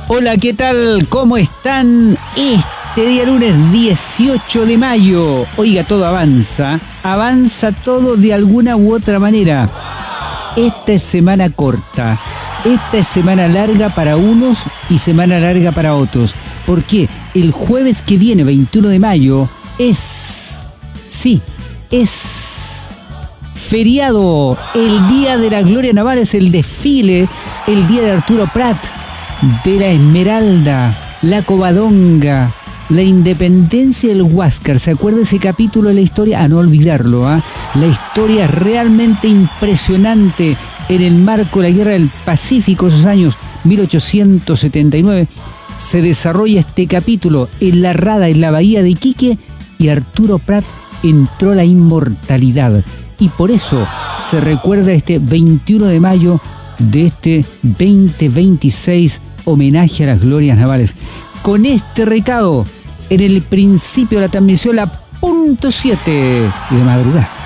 Hola, ¿qué tal? ¿Cómo están? Este día lunes 18 de mayo. Oiga, todo avanza. Avanza todo de alguna u otra manera. Esta es semana corta. Esta es semana larga para unos y semana larga para otros. ¿Por qué? El jueves que viene, 21 de mayo, es feriado. El Día de la Gloria Naval, es el desfile, el Día de Arturo Prat, de la Esmeralda, la Covadonga, la Independencia del Huáscar. ¿Se acuerda ese capítulo de la historia? A no olvidarlo, ¿eh? La historia es realmente impresionante en el marco de la Guerra del Pacífico, esos años 1879. Se desarrolla este capítulo en la Rada, en la bahía de Iquique, y Arturo Prat entró a la inmortalidad. Y por eso se recuerda este 21 de mayo de este 2026, homenaje a las glorias navales. Con este recado, en el principio de la transmisión, la punto 7 de madrugada.